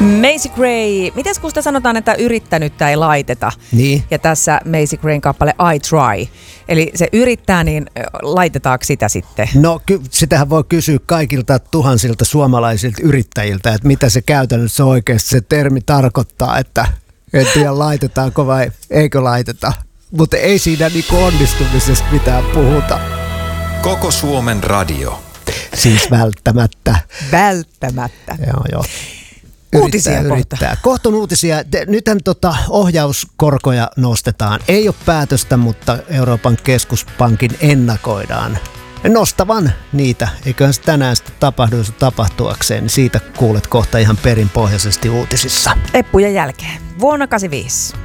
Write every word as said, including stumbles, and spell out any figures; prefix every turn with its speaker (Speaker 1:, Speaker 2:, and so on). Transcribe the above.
Speaker 1: Macy Gray, mites kun sitä sanotaan, että yrittänyttä ei laiteta?
Speaker 2: Niin.
Speaker 1: Ja tässä Macy Grayn kappale I Try. Eli se yrittää, niin laitetaanko sitä sitten?
Speaker 2: No ky- sitähän voi kysyä kaikilta tuhansilta suomalaisilta yrittäjiltä, että mitä se käytännössä oikeasti se termi tarkoittaa, että en tiedä laitetaanko vai eikö laiteta. Mutta ei siinä niinku onnistumisesta mitään puhuta.
Speaker 3: Koko Suomen radio.
Speaker 2: Siis välttämättä.
Speaker 1: Välttämättä.
Speaker 2: Joo, joo.
Speaker 1: Uutisia
Speaker 2: yrittää,
Speaker 1: kohta.
Speaker 2: yrittää. Kohta on uutisia. Nythän tota ohjauskorkoja nostetaan. Ei ole päätöstä, mutta Euroopan keskuspankin ennakoidaan nostavan niitä. Eiköhän se tänään sitten tapahdu, jos tapahtuakseen, niin siitä kuulet kohta ihan perinpohjaisesti uutisissa.
Speaker 1: Eppujen jälkeen. Vuonna kahdeksankymmentäviisi.